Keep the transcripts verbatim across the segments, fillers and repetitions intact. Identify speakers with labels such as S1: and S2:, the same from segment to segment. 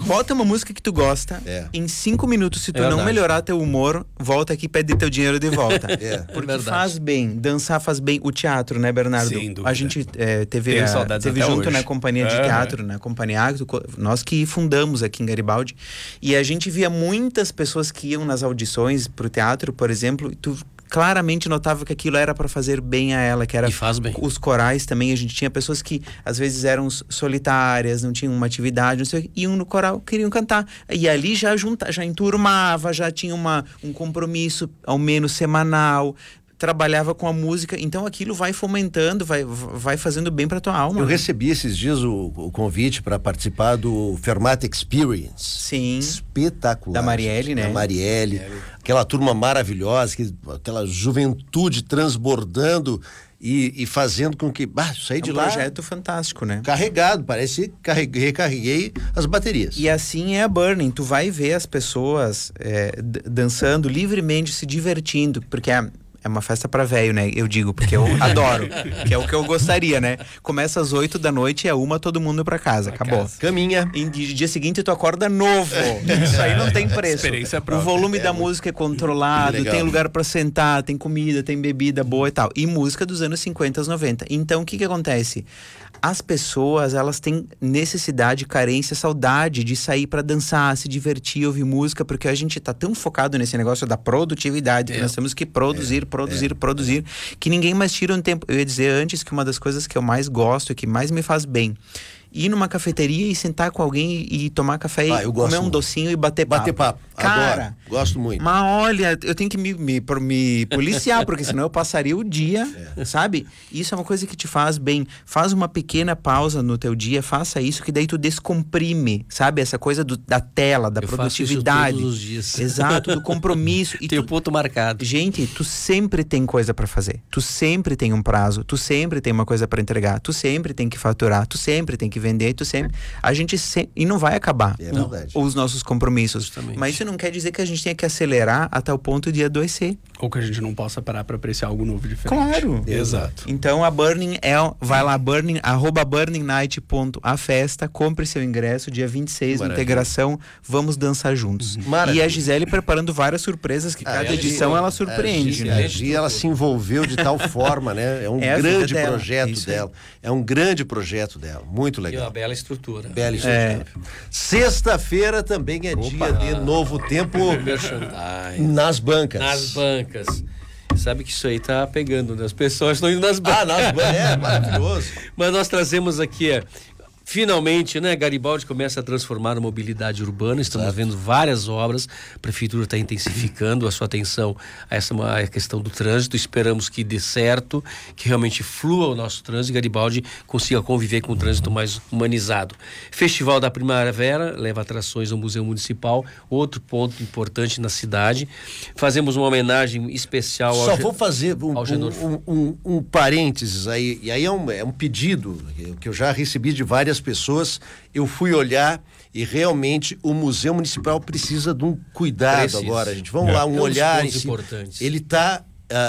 S1: bota uma música que tu gosta,
S2: É.
S1: em cinco minutos, se tu
S3: É
S1: não
S3: verdade.
S1: melhorar teu humor, volta aqui e pede teu dinheiro de volta.
S2: É.
S1: Porque
S3: verdade.
S1: faz bem, dançar faz bem. O teatro, né, Bernardo?
S4: Sem dúvida.
S1: A gente é, teve,
S4: Tenho
S1: a,
S4: saudades
S1: teve
S4: até
S1: junto
S4: hoje.
S1: na companhia de
S4: Aham.
S1: teatro, na companhia Acto, nós que fundamos aqui em Garibaldi, e a gente via muitas pessoas que iam nas audições pro teatro, por exemplo, e tu claramente notava que aquilo era para fazer bem a ela, que era
S3: E faz bem.
S1: os corais também. A gente tinha pessoas que às vezes eram solitárias, não tinham uma atividade, não sei o que, iam no coral, queriam cantar, e ali já junta, já enturmava, já tinha uma, um compromisso ao menos semanal, trabalhava com a música, então aquilo vai fomentando, vai, vai fazendo bem para tua alma.
S2: Eu
S1: né?
S2: recebi esses dias o, o convite para participar do Fermat Experience.
S1: Sim.
S2: Espetacular.
S1: Da Marielle,
S2: gente.
S1: né?
S2: Da Marielle. Aquela turma maravilhosa, que, aquela juventude transbordando e, e fazendo com que... Bah, saí
S1: É
S2: de
S1: um
S2: lá
S1: projeto fantástico, né?
S2: carregado, parece que carreguei, recarreguei as baterias.
S1: E assim é a Burning, tu vai ver as pessoas é, d- dançando livremente, se divertindo, porque é, é uma festa pra velho, né? Eu digo, porque eu adoro, que é o que eu gostaria, né? Começa às oito da noite e é uma, todo mundo pra casa, acabou.
S4: casa.
S2: Caminha.
S1: E de dia seguinte tu acorda novo. Isso aí não tem preço.
S4: Experiência
S1: O
S4: própria.
S1: volume
S2: É
S1: da
S2: muito-
S1: música é controlado,
S2: legal.
S1: tem lugar pra sentar, tem comida, tem bebida boa e tal. E música dos anos cinquenta aos noventa. Então o que que acontece? As pessoas, elas têm necessidade, carência, saudade de sair pra dançar, se divertir, ouvir música, porque a gente tá tão focado nesse negócio da produtividade, que nós temos que produzir, produzir, produzir, que ninguém mais tira um tempo. Eu ia dizer antes que uma das coisas que eu mais gosto e que mais me faz bem, ir numa cafeteria e sentar com alguém e tomar café
S2: Ah,
S1: e
S2: eu gosto
S1: comer um
S2: muito.
S1: docinho e bater papo.
S2: Bater papo.
S1: Cara,
S2: Adoro. Gosto muito.
S1: mas olha, eu tenho que me, me, me policiar, porque senão eu passaria o dia, sabe? Isso é uma coisa que te faz bem. Faz uma pequena pausa no teu dia, faça isso, que daí tu descomprime, sabe? Essa coisa do, da tela, da
S3: Eu faço
S1: produtividade.
S3: isso todos os dias.
S1: Exato, do compromisso. E
S3: Tem o
S1: tu,
S3: ponto marcado.
S1: gente, tu sempre tem coisa pra fazer. Tu sempre tem um prazo, tu sempre tem uma coisa pra entregar, tu sempre tem que faturar, tu sempre tem que vender, tu sempre... A gente sempre... E não vai acabar
S2: É
S1: o-
S2: verdade.
S1: os nossos compromissos.
S3: Justamente.
S1: Mas isso não quer dizer que a gente tenha que acelerar até o ponto de adoecer.
S4: Ou que a gente não possa parar pra apreciar algo novo e diferente.
S1: Claro.
S4: Exato.
S1: Então a Burning é, vai lá, burning, arroba burning night ponto a festa, compre seu ingresso, dia vinte e seis,
S2: Maravilha.
S1: integração, vamos dançar juntos.
S2: Maravilha.
S1: E a Gisele preparando várias surpresas, que
S2: Ah,
S1: cada
S2: ela
S1: edição
S2: se-
S1: ela surpreende,
S2: a Gi,
S1: né?
S2: a Gi, ela se envolveu de tal forma, né? É um
S1: É a vida
S2: grande
S1: dela,
S2: projeto
S1: isso aí.
S2: dela. É um grande projeto dela. Muito
S3: E uma
S2: legal.
S3: bela estrutura.
S2: Bela
S1: É.
S2: estrutura. Sexta-feira também é dia de Novo Tempo
S3: Merchandising.
S2: nas bancas.
S3: Nas bancas. Sabe que isso aí tá pegando, né? As pessoas estão indo nas bancas.
S2: Ah, nas bancas. É, maravilhoso.
S3: Mas nós trazemos aqui, é, finalmente, né, Garibaldi começa a transformar a mobilidade urbana, estamos vendo várias obras, a prefeitura está intensificando a sua atenção a essa a questão do trânsito, esperamos que dê certo, que realmente flua o nosso trânsito e Garibaldi consiga conviver com um trânsito mais humanizado. Festival da Primavera leva atrações ao Museu Municipal, outro ponto importante na cidade. Fazemos uma homenagem especial ao...
S2: Só
S3: Ge-
S2: vou fazer um,
S3: ao Genor.
S2: um, um, um parênteses aí, e aí é um, é um pedido que eu já recebi de várias pessoas. Eu fui olhar e realmente o Museu Municipal precisa de um cuidado
S3: Precisa.
S2: agora, gente. Vamos
S3: É.
S2: lá, um
S3: É um dos
S2: olhar.
S3: pontos
S2: em cima.
S3: importantes.
S2: Ele está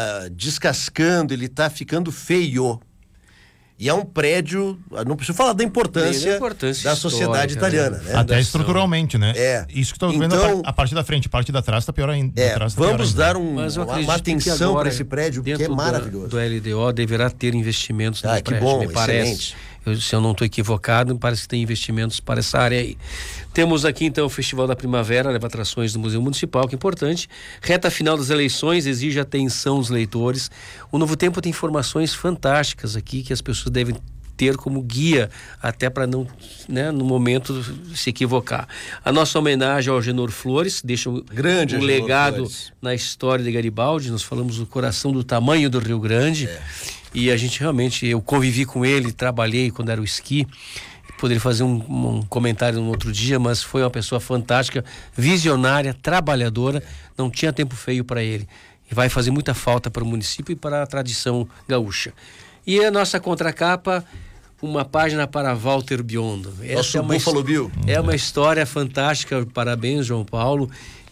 S2: descascando, ele está ficando feio. E é um prédio, não preciso falar da importância,
S3: Da importância
S2: da sociedade
S3: histórica,
S2: italiana,
S3: né?
S2: né?
S3: Fundação.
S5: Até estruturalmente, né?
S2: É.
S5: Isso que eu tô vendo
S2: Então-
S5: a par- a parte da frente, a parte da trás tá pior ainda.
S2: É,
S5: de trás tá pior
S2: vamos
S5: ainda.
S2: dar um,
S3: Mas eu
S2: uma,
S3: acredito
S2: uma
S3: que
S2: atenção
S3: agora,
S2: para esse prédio, porque é
S3: dentro do-
S2: maravilhoso.
S3: Do L D O deverá ter investimentos
S2: Ah,
S3: no
S2: que
S3: prédio,
S2: bom,
S3: me parece.
S2: excelente.
S3: Eu, se eu não estou equivocado, me parece que tem investimentos para essa área aí. Temos aqui então o Festival da Primavera, leva atrações do Museu Municipal, que é importante. Reta final das eleições exige atenção dos leitores. O Novo Tempo tem informações fantásticas aqui que as pessoas devem ter como guia, até para não, né, no momento se equivocar. A nossa homenagem ao Genor Flores, deixa um,
S2: Grande
S3: um
S2: Agenor
S3: legado
S2: Flores.
S3: na história de Garibaldi. Nós falamos do coração do tamanho do Rio Grande.
S2: É.
S3: E a gente realmente, eu convivi com ele, trabalhei quando era o esqui. Poderia fazer um, um comentário no outro dia, mas foi uma pessoa fantástica, visionária, trabalhadora, não tinha tempo feio para ele. E vai fazer muita falta para o município e para a tradição gaúcha. E a nossa contracapa, uma página para Walter Biondo.
S2: Nosso
S3: é uma
S2: Buffalo
S3: his-
S2: Bill.
S3: É uma história fantástica, parabéns, João Paulo.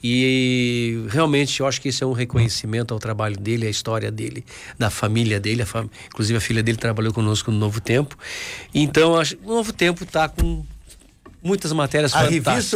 S3: E realmente eu acho que esse é um reconhecimento ao trabalho dele, à história dele, da família dele. A fam... Inclusive a filha dele trabalhou conosco no Novo Tempo. Então acho... o Novo Tempo está com muitas matérias
S2: A
S3: fantásticas.
S2: revista